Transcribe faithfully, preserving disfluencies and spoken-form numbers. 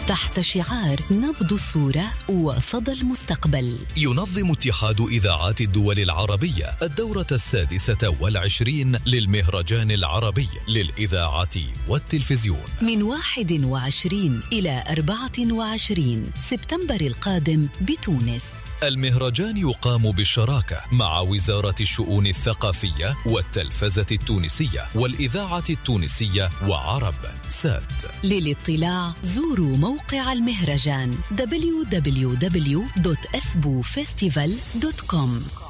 تحت شعار نبض الصورة وصدى المستقبل. ينظم اتحاد إذاعات الدول العربية الدورة السادسة والعشرين للمهرجان العربي للإذاعة والتلفزيون من واحد وعشرين إلى أربعة وعشرين سبتمبر القادم بتونس. المهرجان يقام بالشراكة مع وزارة الشؤون الثقافية والتلفزة التونسية والإذاعة التونسية وعرب سات. للاطلاع زوروا موقع المهرجان دبليو دبليو دبليو دوت اسبو فيستيفال دوت كوم.